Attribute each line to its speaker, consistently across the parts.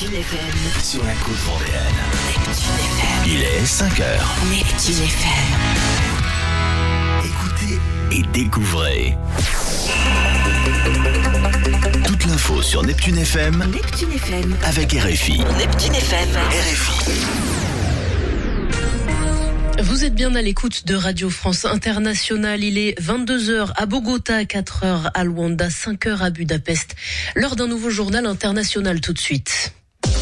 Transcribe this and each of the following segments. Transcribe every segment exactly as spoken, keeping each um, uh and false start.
Speaker 1: Neptune F M.
Speaker 2: Sur la côte vendéenne.
Speaker 1: Neptune F M.
Speaker 2: Il est cinq heures.
Speaker 1: Neptune F M.
Speaker 2: Écoutez et découvrez. Toute l'info sur Neptune F M.
Speaker 1: Neptune F M.
Speaker 2: Avec R F I.
Speaker 1: Neptune F M.
Speaker 2: R F I.
Speaker 3: Vous êtes bien à l'écoute de Radio France Internationale. Il est vingt-deux heures à Bogota, quatre heures à Luanda, cinq heures à Budapest. L'heure d'un nouveau journal international tout de suite.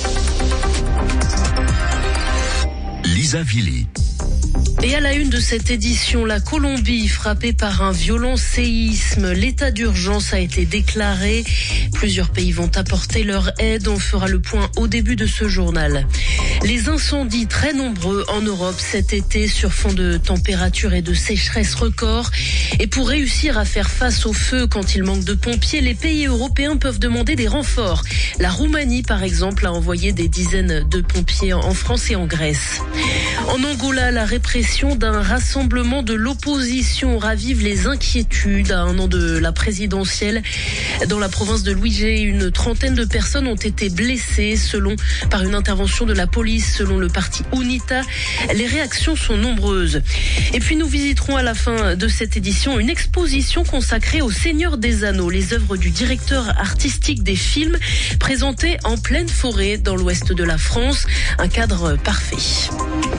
Speaker 2: Lisa Vili.
Speaker 3: Et à la une de cette édition, la Colombie frappée par un violent séisme. L'état d'urgence a été déclaré. Plusieurs pays vont apporter leur aide. On fera le point au début de ce journal. Les incendies très nombreux en Europe cet été sur fond de température et de sécheresse record. Et pour réussir à faire face au feu quand il manque de pompiers, les pays européens peuvent demander des renforts. La Roumanie, par exemple, a envoyé des dizaines de pompiers en France et en Grèce. En Angola, la répression d'un rassemblement de l'opposition ravive les inquiétudes à un an de la présidentielle. Dans la province de Luigi, une trentaine de personnes ont été blessées selon par une intervention de la police, selon le parti UNITA. Les réactions sont nombreuses. Et puis nous visiterons à la fin de cette édition une exposition consacrée au Seigneur des Anneaux, les œuvres du directeur artistique des films présentées en pleine forêt dans l'ouest de la France. Un cadre parfait.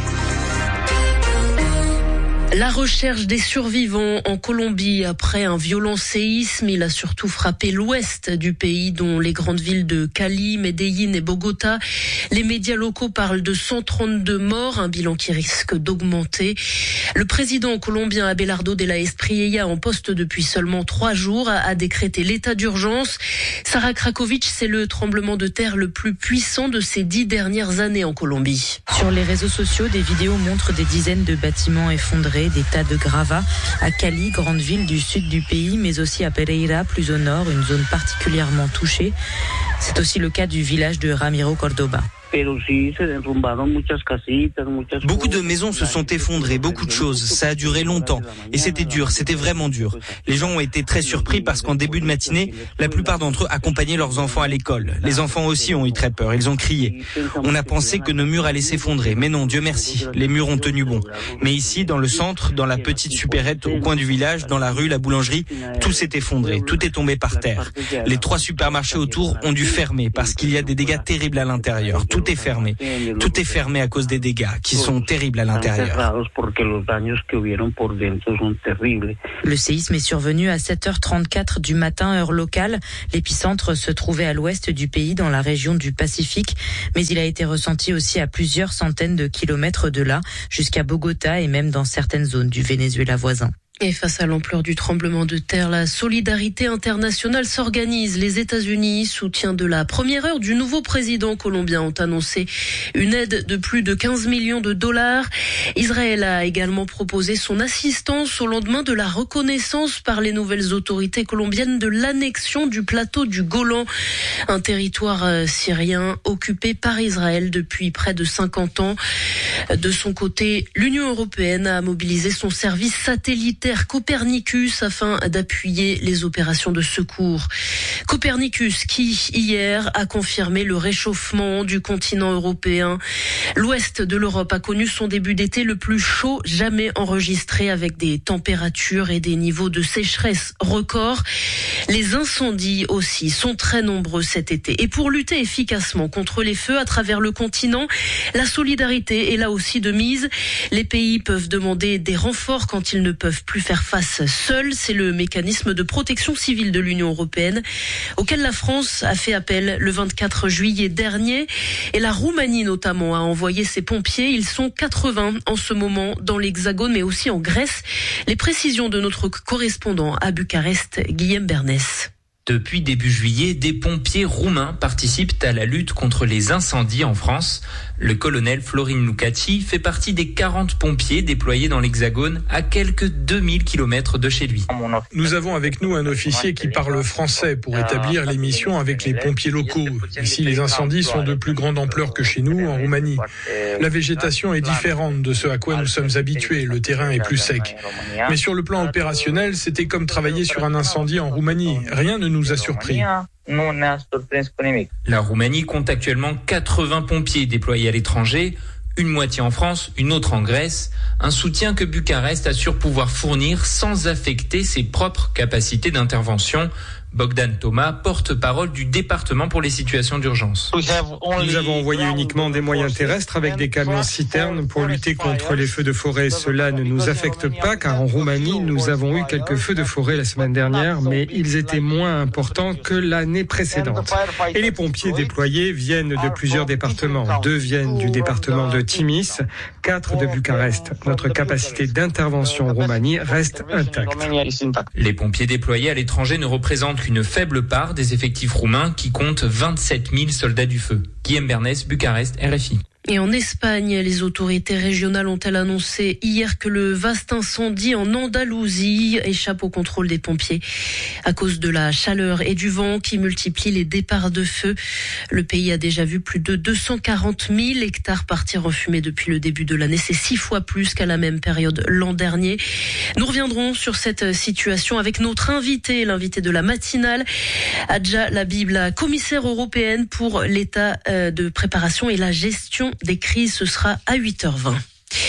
Speaker 3: La recherche des survivants en Colombie après un violent séisme. Il a surtout frappé l'ouest du pays, dont les grandes villes de Cali, Medellín et Bogota. Les médias locaux parlent de cent trente-deux morts, un bilan qui risque d'augmenter. Le président colombien Abelardo de la Espriella, en poste depuis seulement trois jours, a décrété l'état d'urgence. Sarah Krakovic, c'est le tremblement de terre le plus puissant de ces dix dernières années en Colombie.
Speaker 4: Sur les réseaux sociaux, des vidéos montrent des dizaines de bâtiments effondrés, des tas de gravats à Cali, grande ville du sud du pays, mais aussi à Pereira, plus au nord, une zone particulièrement touchée. C'est aussi le cas du village de Ramiro Córdoba.
Speaker 5: Beaucoup de maisons se sont effondrées, beaucoup de choses. Ça a duré longtemps. Et c'était dur, c'était vraiment dur. Les gens ont été très surpris parce qu'en début de matinée, la plupart d'entre eux accompagnaient leurs enfants à l'école. Les enfants aussi ont eu très peur, ils ont crié. On a pensé que nos murs allaient s'effondrer. Mais non, Dieu merci, les murs ont tenu bon. Mais ici, dans le centre, dans la petite supérette au coin du village, dans la rue, la boulangerie, tout s'est effondré, tout est tombé par terre. Les trois supermarchés autour ont dû fermer parce qu'il y a des dégâts terribles à l'intérieur. Tout est fermé. Tout est fermé à cause des dégâts qui sont terribles à l'intérieur.
Speaker 4: Le séisme est survenu à sept heures trente-quatre du matin, heure locale. L'épicentre se trouvait à l'ouest du pays, dans la région du Pacifique. Mais il a été ressenti aussi à plusieurs centaines de kilomètres de là, jusqu'à Bogota et même dans certaines zones du Venezuela voisin.
Speaker 3: Et face à l'ampleur du tremblement de terre, la solidarité internationale s'organise. Les États-Unis, soutien de la première heure du nouveau président colombien, ont annoncé une aide de plus de quinze millions de dollars. Israël a également proposé son assistance au lendemain de la reconnaissance par les nouvelles autorités colombiennes de l'annexion du plateau du Golan, un territoire syrien occupé par Israël depuis près de cinquante ans. De son côté, l'Union européenne a mobilisé son service satellitaire Copernicus afin d'appuyer les opérations de secours. Copernicus qui, hier, a confirmé le réchauffement du continent européen. L'ouest de l'Europe a connu son début d'été le plus chaud jamais enregistré, avec des températures et des niveaux de sécheresse records. Les incendies aussi sont très nombreux cet été. Et pour lutter efficacement contre les feux à travers le continent, la solidarité est là aussi de mise. Les pays peuvent demander des renforts quand ils ne peuvent plus faire face seuls. C'est le mécanisme de protection civile de l'Union européenne auquel la France a fait appel le vingt-quatre juillet dernier. Et la Roumanie notamment a envoyé ses pompiers. Ils sont quatre-vingts en ce moment dans l'Hexagone, mais aussi en Grèce. Les précisions de notre correspondant à Bucarest, Guillaume Bernès.
Speaker 6: Depuis début juillet, des pompiers roumains participent à la lutte contre les incendies en France. Le colonel Florin Lucati fait partie des quarante pompiers déployés dans l'Hexagone à quelques deux mille kilomètres de chez lui.
Speaker 7: Nous avons avec nous un officier qui parle français pour établir les missions avec les pompiers locaux. Ici, les incendies sont de plus grande ampleur que chez nous, en Roumanie. La végétation est différente de ce à quoi nous sommes habitués. Le terrain est plus sec. Mais sur le plan opérationnel, c'était comme travailler sur un incendie en Roumanie. Rien ne nous a surpris.
Speaker 6: La Roumanie compte actuellement quatre-vingts pompiers déployés à l'étranger, une moitié en France, une autre en Grèce, un soutien que Bucarest assure pouvoir fournir sans affecter ses propres capacités d'intervention. Bogdan Thomas, porte-parole du département pour les situations d'urgence.
Speaker 8: Nous avons envoyé uniquement des moyens terrestres avec des camions citernes pour lutter contre les feux de forêt. Cela ne nous affecte pas car en Roumanie, nous avons eu quelques feux de forêt la semaine dernière, mais ils étaient moins importants que l'année précédente. Et les pompiers déployés viennent de plusieurs départements. Deux viennent du département de Timis, quatre de Bucarest. Notre capacité d'intervention en Roumanie reste intacte.
Speaker 6: Les pompiers déployés à l'étranger ne représentent qu'une faible part des effectifs roumains qui comptent vingt-sept mille soldats du feu. Guillaume Bernès, Bucarest, R F I.
Speaker 3: Et en Espagne, les autorités régionales ont-elles annoncé hier que le vaste incendie en Andalousie échappe au contrôle des pompiers à cause de la chaleur et du vent qui multiplient les départs de feu. Le pays a déjà vu plus de deux cent quarante mille hectares partir en fumée depuis le début de l'année. C'est six fois plus qu'à la même période l'an dernier. Nous reviendrons sur cette situation avec notre invité, l'invité de la matinale, Hadja Labib, la commissaire européenne pour l'état de préparation et la gestion des crises. Ce sera à huit heures vingt.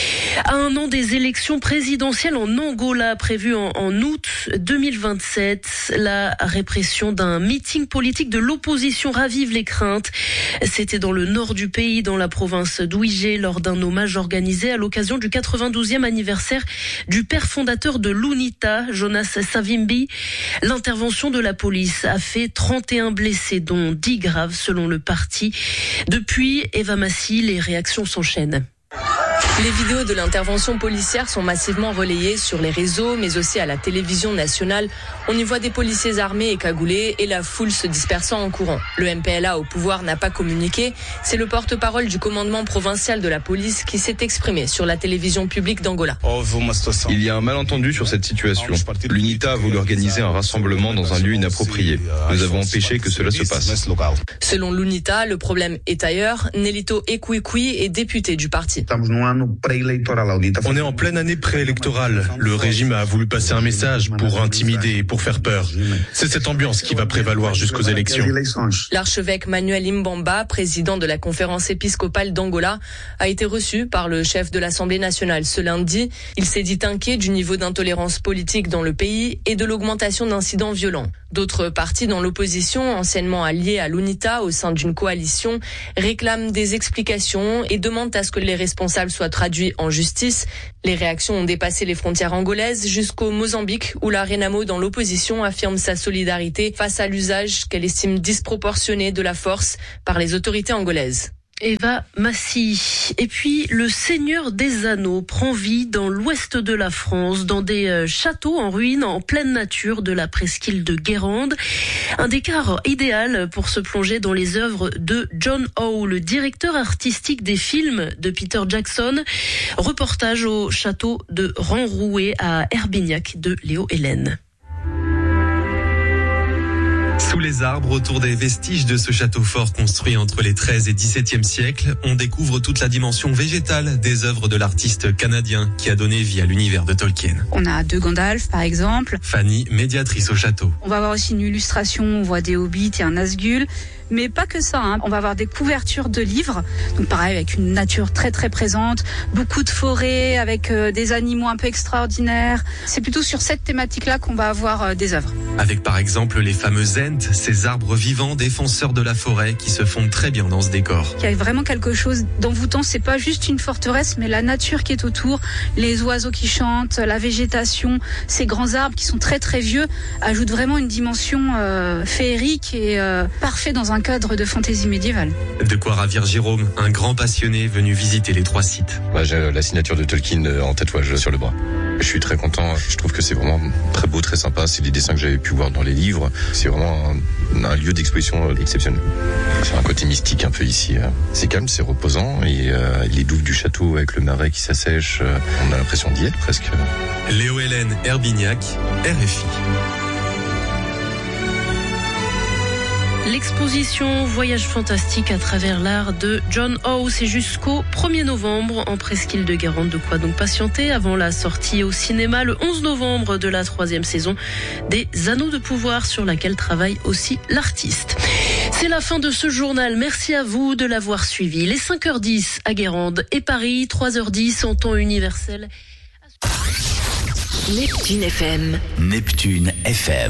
Speaker 3: À un an des élections présidentielles en Angola prévues en, en août deux mille vingt-sept, la répression d'un meeting politique de l'opposition ravive les craintes. C'était dans le nord du pays, dans la province d'Uige, lors d'un hommage organisé à l'occasion du quatre-vingt-douzième anniversaire du père fondateur de l'UNITA, Jonas Savimbi. L'intervention de la police a fait trente et un blessés, dont dix graves selon le parti. Depuis, Eva Massi, les réactions s'enchaînent.
Speaker 9: Les vidéos de l'intervention policière sont massivement relayées sur les réseaux, mais aussi à la télévision nationale. On y voit des policiers armés et cagoulés et la foule se dispersant en courant. Le M P L A au pouvoir n'a pas communiqué. C'est le porte-parole du commandement provincial de la police qui s'est exprimé sur la télévision publique d'Angola.
Speaker 10: Il y a un malentendu sur cette situation. L'UNITA a voulu organiser un rassemblement dans un lieu inapproprié. Nous avons empêché que cela se passe.
Speaker 9: Selon l'UNITA, le problème est ailleurs. Nelito Ekwikwi est député du parti.
Speaker 11: On est en pleine année préélectorale. Le régime a voulu passer un message pour intimider et pour faire peur. C'est cette ambiance qui va prévaloir jusqu'aux élections.
Speaker 9: L'archevêque Manuel Imbamba, président de la conférence épiscopale d'Angola, a été reçu par le chef de l'Assemblée nationale ce lundi. Il s'est dit inquiet du niveau d'intolérance politique dans le pays et de l'augmentation d'incidents violents. D'autres partis dans l'opposition, anciennement alliés à l'UNITA au sein d'une coalition, réclament des explications et demandent à ce que les responsables soient traduits en justice. Les réactions ont dépassé les frontières angolaises jusqu'au Mozambique, où la Renamo dans l'opposition affirme sa solidarité face à l'usage qu'elle estime disproportionné de la force par les autorités angolaises.
Speaker 3: Eva Massi. Et puis, le Seigneur des Anneaux prend vie dans l'ouest de la France, dans des châteaux en ruine, en pleine nature de la presqu'île de Guérande. Un décor idéal pour se plonger dans les œuvres de John Howe, le directeur artistique des films de Peter Jackson. Reportage au château de Ranrouet à Herbignac de Léo Hélène.
Speaker 12: Sous les arbres, autour des vestiges de ce château fort construit entre les treizième et dix-septième siècles, on découvre toute la dimension végétale des œuvres de l'artiste canadien qui a donné vie à l'univers de Tolkien.
Speaker 13: On a deux Gandalf, par exemple.
Speaker 12: Fanny, médiatrice au château.
Speaker 13: On va avoir aussi une illustration, on voit des hobbits et un Nazgûl. Mais pas que ça, hein. On va avoir des couvertures de livres, donc pareil avec une nature très très présente, beaucoup de forêts avec euh, des animaux un peu extraordinaires. C'est plutôt sur cette thématique-là qu'on va avoir euh, des œuvres.
Speaker 12: Avec par exemple les fameux Ents, ces arbres vivants défenseurs de la forêt qui se fondent très bien dans ce décor.
Speaker 13: Il y a vraiment quelque chose d'envoûtant, c'est pas juste une forteresse, mais la nature qui est autour, les oiseaux qui chantent, la végétation, ces grands arbres qui sont très très vieux, ajoutent vraiment une dimension euh, féerique et euh, parfait dans un cadre de fantaisie médiévale.
Speaker 12: De quoi ravir Jérôme, un grand passionné venu visiter les trois sites.
Speaker 10: Moi, j'ai la signature de Tolkien en tatouage sur le bras. Je suis très content, je trouve que c'est vraiment très beau, très sympa, c'est des dessins que j'avais pu voir dans les livres, c'est vraiment un, un lieu d'exposition exceptionnel. C'est un côté mystique un peu ici, c'est calme, c'est reposant, et euh, les douves du château avec le marais qui s'assèche, euh, on a l'impression d'y être presque.
Speaker 12: Léo Hélène, Herbignac, R F I.
Speaker 3: L'exposition Voyage fantastique à travers l'art de John Howe, c'est jusqu'au premier novembre en Presqu'île de Guérande. De quoi donc patienter avant la sortie au cinéma le onze novembre de la troisième saison des Anneaux de pouvoir, sur laquelle travaille aussi l'artiste. C'est la fin de ce journal. Merci à vous de l'avoir suivi. Les cinq heures dix à Guérande et Paris, trois heures dix en temps universel.
Speaker 1: Neptune F M.
Speaker 2: Neptune F M.